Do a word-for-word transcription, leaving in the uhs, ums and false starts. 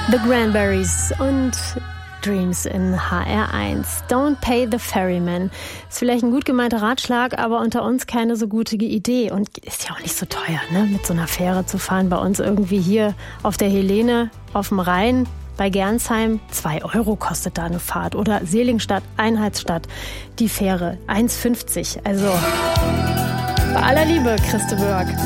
The Cranberries und Dreams in H R eins. Don't pay the ferryman. Ist vielleicht ein gut gemeinter Ratschlag, aber unter uns keine so gute Idee. Und ist ja auch nicht so teuer, ne? Mit so einer Fähre zu fahren. Bei uns irgendwie hier auf der Helene, auf dem Rhein, bei Gernsheim. Zwei Euro kostet da eine Fahrt. Oder Seligenstadt, Einheitsstadt, die Fähre. eins fünfzig. Also bei aller Liebe, Christe Börk.